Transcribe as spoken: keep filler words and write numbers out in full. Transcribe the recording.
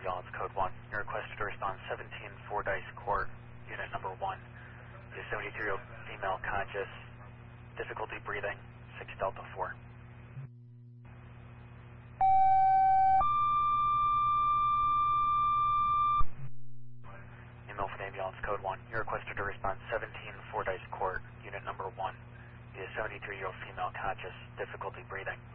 ambulance code one. You're requested to respond seventeen Fordyce Court, unit number one. The seventy-three-year-old female conscious, difficulty breathing, six Delta four. Email for the ambulance code one. You're requested to respond seventeen Fordyce Court, unit number one. The seventy-three-year-old female conscious, difficulty breathing,